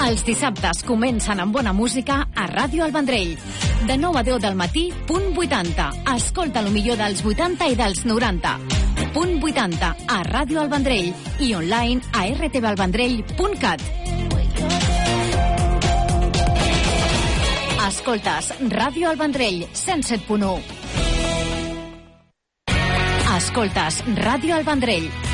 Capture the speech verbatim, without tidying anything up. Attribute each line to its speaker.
Speaker 1: Els dissabtes comencen amb bona música a Ràdio El Vendrell. De nou a deu del matí, punt vuitanta. Escolta el millor dels vuitanta i dels noranta. Punt vuitanta a Ràdio El Vendrell i online a r t v el vendrell punt cat. Escoltes Ràdio El Vendrell, cent set punt u. Escoltes Ràdio El Vendrell,